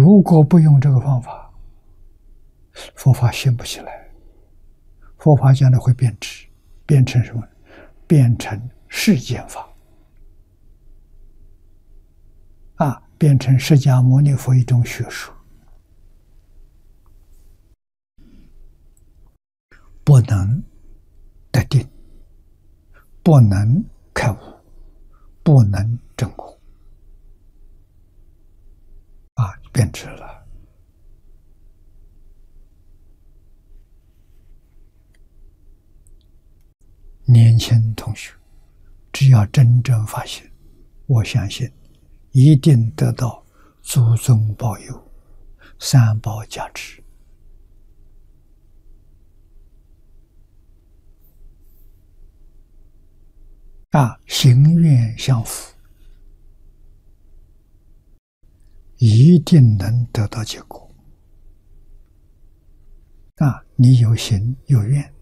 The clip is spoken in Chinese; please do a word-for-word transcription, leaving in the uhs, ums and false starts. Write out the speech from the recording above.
如果不用这个方法，佛法兴不起来。佛法将来会变质，变成什么？变成世间法啊，变成释迦牟尼佛一种学术，不能得定，不能开悟，不能证果啊，变质了。年轻同学，只要真正发现，我相信一定得到祖宗保佑，三宝加持。啊，行愿相符，一定能得到结果。啊，你有行有愿，